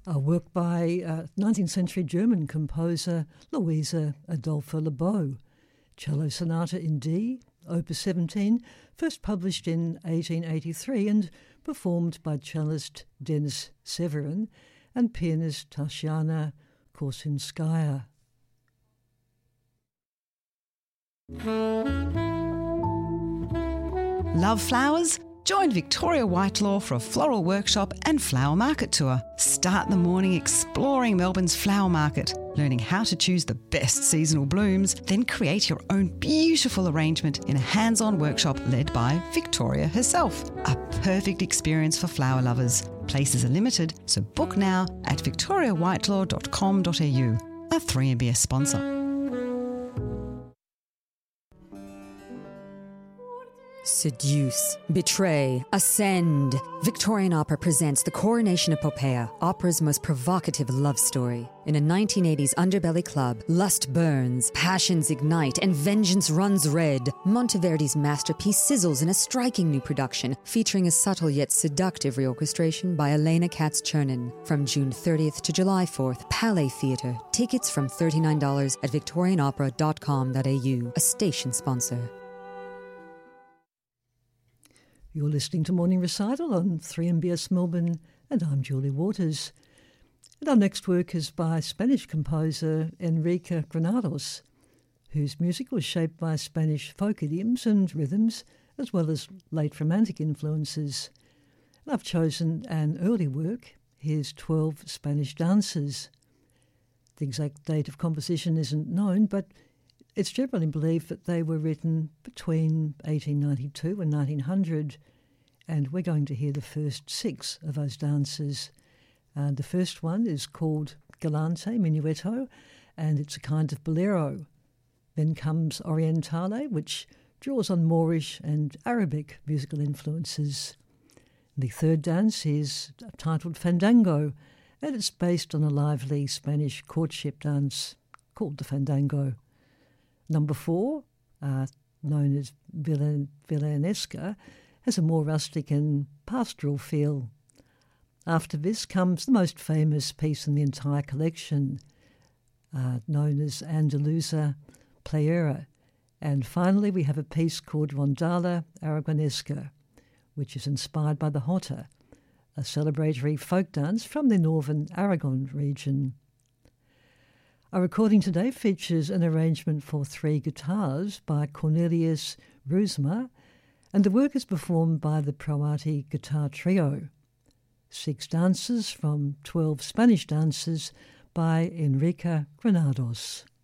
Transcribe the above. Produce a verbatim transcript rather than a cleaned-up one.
A work by uh, nineteenth century German composer Louisa Adolpha Lebow. Cello Sonata in D, Opus seventeen, first published in eighteen eighty-three and performed by cellist Denis Severin and pianist Tatiana Korsunskaya. Love flowers? Join Victoria Whitelaw for a floral workshop and flower market tour. Start the morning exploring Melbourne's flower market, learning how to choose the best seasonal blooms, then create your own beautiful arrangement in a hands-on workshop led by Victoria herself. A perfect experience for flower lovers. Places are limited, so book now at victoria whitelaw dot com dot a u. A three M B S sponsor. Seduce, betray, ascend. Victorian Opera presents the Coronation Epopeia, opera's most provocative love story. In a nineteen eighties underbelly club, lust burns, passions ignite, and vengeance runs red. Monteverdi's masterpiece sizzles in a striking new production, featuring a subtle yet seductive reorchestration by Elena Katz-Chernin. From June thirtieth to July fourth, Palais Theatre. Tickets from thirty-nine dollars at victorian opera dot com dot a u, a station sponsor. You're listening to Morning Recital on three M B S Melbourne, and I'm Julie Waters. And our next work is by Spanish composer Enrique Granados, whose music was shaped by Spanish folk idioms and rhythms, as well as late Romantic influences. And I've chosen an early work, his twelve Spanish Dances. The exact date of composition isn't known, but it's generally believed that they were written between eighteen ninety-two and nineteen hundred, and we're going to hear the first six of those dances. Uh, the first one is called Galante Minuetto, and it's a kind of bolero. Then comes Orientale, which draws on Moorish and Arabic musical influences. The third dance is titled Fandango, and it's based on a lively Spanish courtship dance called the Fandango. Number four, uh, known as Villan- Villanesca, has a more rustic and pastoral feel. After this comes the most famous piece in the entire collection, uh, known as Andaluza Playera. And finally we have a piece called Rondalla Aragonesca, which is inspired by the Jota, a celebratory folk dance from the northern Aragon region. Our recording today features an arrangement for three guitars by Cornelius Roosma, and the work is performed by the Proati Guitar Trio. Six dances from twelve Spanish dances by Enrique Granados.